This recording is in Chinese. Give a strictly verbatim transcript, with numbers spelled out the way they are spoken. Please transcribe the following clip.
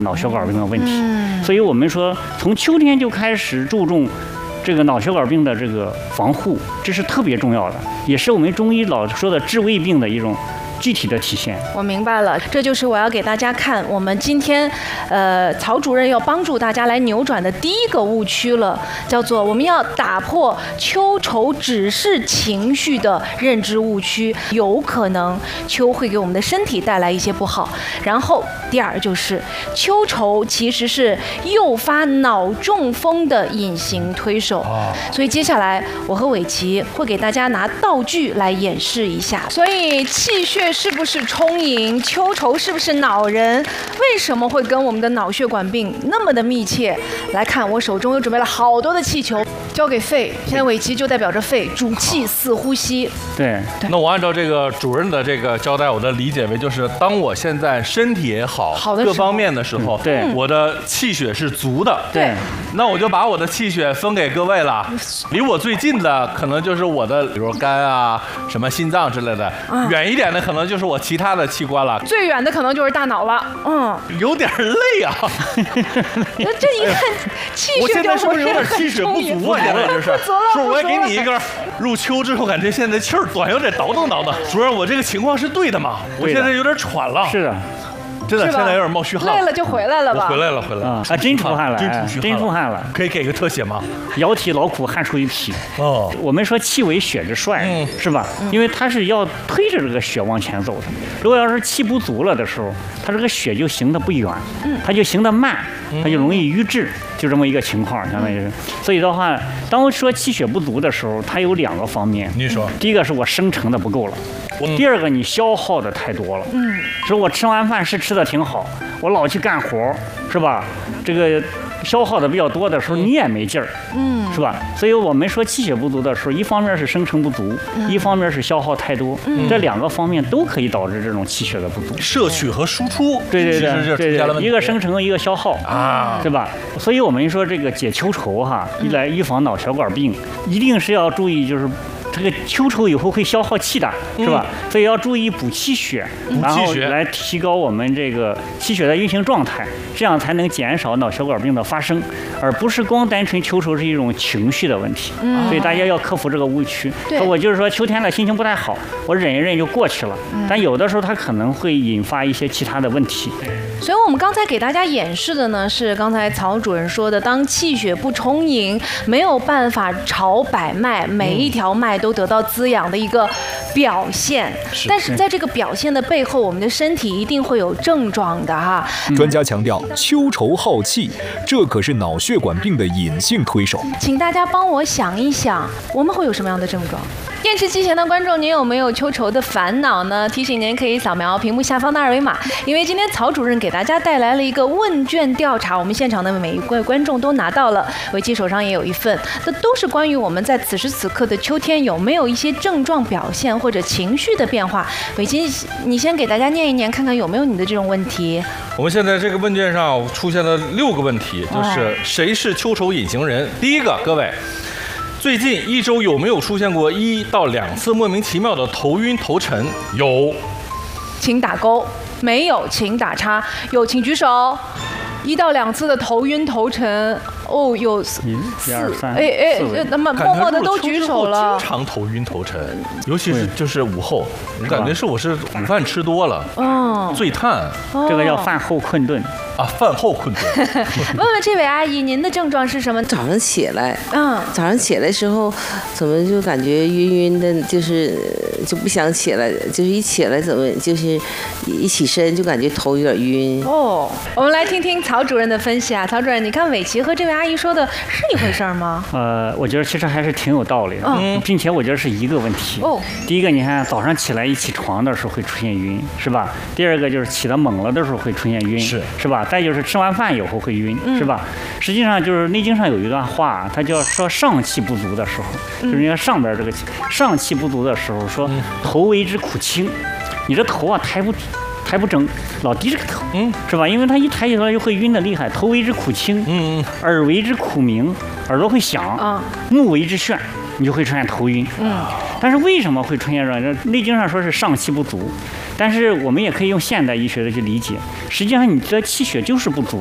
脑血管病的问题。嗯、所以我们说，从秋天就开始注重这个脑血管病的这个防护，这是特别重要的，也是我们中医老说的治未病的一种具体的体现。 我明白了，这就是我要给大家看我们今天，呃，曹主任要帮助大家来扭转的第一个误区了，叫做我们要打破秋愁只是情绪的认知误区，有可能秋会给我们的身体带来一些不好。然后第二就是秋愁其实是诱发脑中风的隐形推手，所以接下来我和伟奇会给大家拿道具来演示一下。所以气血是不是充盈？秋愁是不是恼人？为什么会跟我们的脑血管病那么的密切？来看，我手中又准备了好多的气球，交给肺。现在伟奇就代表着肺，主气四呼吸。 对， 那我按照这个主任的这个交代，我的理解为就是，当我现在身体也好， 好的各方面的时候， 嗯、对， 我的气血是足的。 对， 那我就把我的气血分给各位了。离我最近的可能就是我的，比如肝啊、什么心脏之类的； 嗯、 远一点的可能就是我其他的器官了。 最远的可能就是大脑了。嗯， 有点累啊。 那这一看气血， 我现在是不是有点气血不足啊？现在就是， 是不是我也给你一个。入秋之后，感觉现在气儿短，有点倒腾倒腾。主任，我这个情况是对的吗？我现在有点喘了。 是的。 真的，现在有点冒虚汗。 累了就回来了吧？ 回来了，回来了啊！真出汗了， 真出虚汗了， 真出汗了。 可以给个特写吗？ 窈窕劳苦，汗出一匹。哦，我们说气为血之帅，嗯、是吧？嗯、因为它是要推着这个血往前走的。如果要是气不足了的时候，它这个血就行得不远，嗯、它就行得慢，它就容易瘀滞，就这么一个情况，相当于是。所以的话，当我说气血不足的时候，它有两个方面。 你说， 第一个是我生成的不够了。第二个，你消耗的太多了。嗯，说我吃完饭是吃的挺好，我老去干活，是吧？这个消耗的比较多的时候，你也没劲儿，嗯，是吧？所以我们说气血不足的时候，一方面是生成不足，嗯、一方面是消耗太多，嗯、这两个方面都可以导致这种气血的不足。 摄取和输出， 对对对，对对， 一个生成，一个消耗啊，对吧？所以我们说这个解秋愁哈，一来预防脑血管病，一定是要注意就是。这个秋愁以后会消耗气的，是吧？嗯、所以要注意补气血，然后来提高我们这个气血的运行状态，这样才能减少脑血管病的发生，而不是光单纯秋愁是一种情绪的问题。嗯、所以大家要克服这个误区。 对， 我就是说秋天的心情不太好，我忍一忍就过去了。嗯、但有的时候它可能会引发一些其他的问题。 所以我们刚才给大家演示的呢，是刚才曹主任说的，当气血不充盈，没有办法朝百脉，每一条脉都得到滋养的一个表现。是但是在这个表现的背后，我们的身体一定会有症状的哈。 专家强调，秋愁好气，这可是脑血管病的隐性推手。 请大家帮我想一想，我们会有什么样的症状？电视机前的观众，您有没有秋愁的烦恼呢？提醒您可以扫描屏幕下方的二维码，因为今天曹主任给大家带来了一个问卷调查，我们现场的每一位观众都拿到了，伟奇手上也有一份，这都是关于我们在此时此刻的秋天有没有一些症状表现或者情绪的变化。伟奇，你先给大家念一念，看看有没有你的这种问题。 我们现在这个问卷上出现了六个问题，就是谁是秋愁隐形人？第一个，各位。最近一周有没有出现过一到两次莫名其妙的头晕头沉？有， 请打勾；没有，请打叉；有，请举手。一到两次的头晕头沉，哦，有四， 一二三， 哎哎，那么默默的都举手了。 经常头晕头沉，尤其是就是午后，我感觉是我是午饭吃多了，嗯，醉叹， 这个叫饭后困顿啊，饭后困顿。 问问这位阿姨，您的症状是什么？ 早上起来，嗯，早上起来时候，怎么就感觉晕晕的，就是就不想起来，就是一起来怎么就是一起身就感觉头有点晕。 哦，我们来听听曹主任的分析啊，曹主任，你看伟奇和这位阿姨说的是一回事吗？ 呃，我觉得其实还是挺有道理的，嗯，并且我觉得是一个问题。哦，第一个，你看早上起来一起床的时候会出现晕，是吧？第二个就是起得猛了的时候会出现晕，是是吧？再就是吃完饭以后会晕，嗯、是吧？实际上就是《内经》上有一段话，它叫说上气不足的时候，嗯、就是你看上边这个上气不足的时候，说头为之苦轻，你这头啊抬不。抬不正，老低着个头，嗯，是吧？因为它一抬起来就会晕的厉害。头为之苦轻，嗯，耳为之苦鸣，耳朵会响，啊，目为之眩，你就会出现头晕，嗯。但是为什么会出现这样？《内经》上说是上气不足， 但是我们也可以用现代医学的去理解，实际上你的气血就是不足